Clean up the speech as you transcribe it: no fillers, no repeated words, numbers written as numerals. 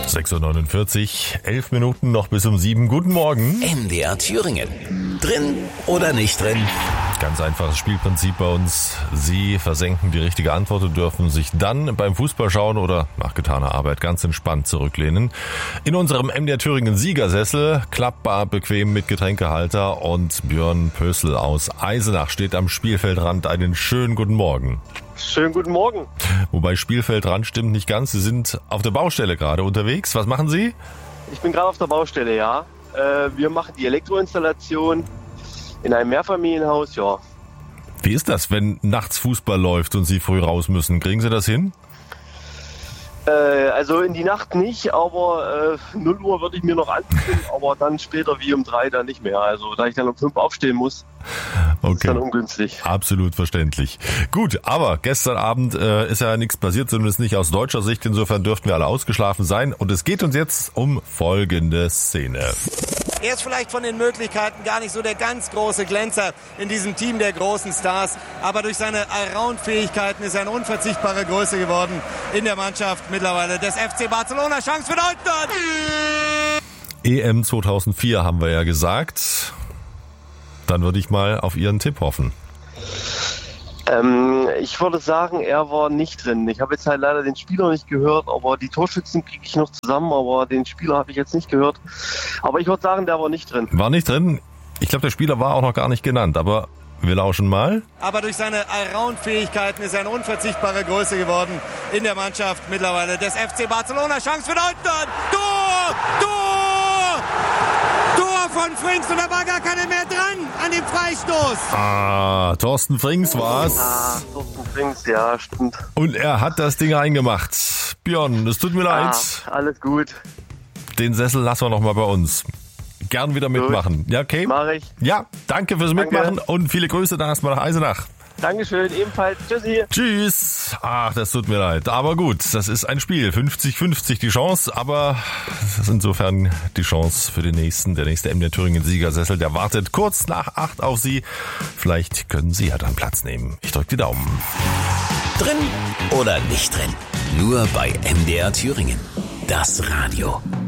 6:49 Uhr, 11 Minuten noch bis um 7. Guten Morgen. MDR Thüringen. Drin oder nicht drin? Ganz einfaches Spielprinzip bei uns. Sie versenken die richtige Antwort und dürfen sich dann beim Fußballschauen oder nach getaner Arbeit ganz entspannt zurücklehnen. In unserem MDR Thüringen Siegersessel, klappbar, bequem mit Getränkehalter, und Björn Pössl aus Eisenach steht am Spielfeldrand. Einen schönen guten Morgen. Schönen guten Morgen. Wobei Spielfeldrand stimmt nicht ganz. Sie sind auf der Baustelle gerade unterwegs. Was machen Sie? Ich bin gerade auf der Baustelle, ja. Wir machen die Elektroinstallation in einem Mehrfamilienhaus, ja. Wie ist das, wenn nachts Fußball läuft und Sie früh raus müssen? Kriegen Sie das hin? Also in die Nacht nicht, aber 0 Uhr würde ich mir noch anziehen, aber dann später wie um 3 dann nicht mehr. Also da ich dann um 5 aufstehen muss, ist dann ungünstig. Absolut verständlich. Gut, aber gestern Abend ist ja nichts passiert, zumindest nicht aus deutscher Sicht. Insofern dürften wir alle ausgeschlafen sein. Und es geht uns jetzt um folgende Szene. Er ist vielleicht von den Möglichkeiten gar nicht so der ganz große Glänzer in diesem Team der großen Stars, aber durch seine Allround-Fähigkeiten ist er eine unverzichtbare Größe geworden in der Mannschaft mittlerweile des FC Barcelona. Chance für Deutschland! EM 2004 haben wir ja gesagt. Dann würde ich mal auf Ihren Tipp hoffen. Ich würde sagen, er war nicht drin. Ich habe jetzt halt leider den Spieler nicht gehört, aber die Torschützen kriege ich noch zusammen, aber den Spieler habe ich jetzt nicht gehört. Aber ich würde sagen, der war nicht drin. War nicht drin? Ich glaube, der Spieler war auch noch gar nicht genannt, aber wir lauschen mal. Aber durch seine Allround-Fähigkeiten ist er eine unverzichtbare Größe geworden in der Mannschaft mittlerweile des FC Barcelona. Chance für Deutschland! Tor! Tor! Tor von Frings, und da war gar keiner mehr dran an dem Freistoß. Thorsten Frings war's. Thorsten Frings, ja, stimmt. Und er hat das Ding eingemacht. Björn, es tut mir leid. Alles gut. Den Sessel lassen wir noch mal bei uns. Gern wieder mitmachen. Ja, okay? Mach ich. Ja, danke fürs Mitmachen und viele Grüße dann erstmal nach Eisenach. Dankeschön, ebenfalls. Tschüssi. Tschüss. Ach, das tut mir leid. Aber gut, das ist ein Spiel. 50-50 die Chance, aber das ist insofern die Chance für den nächsten. Der nächste MDR Thüringen Siegersessel, der wartet kurz nach 8 auf Sie. Vielleicht können Sie ja dann Platz nehmen. Ich drücke die Daumen. Drin oder nicht drin? Nur bei MDR Thüringen. Das Radio.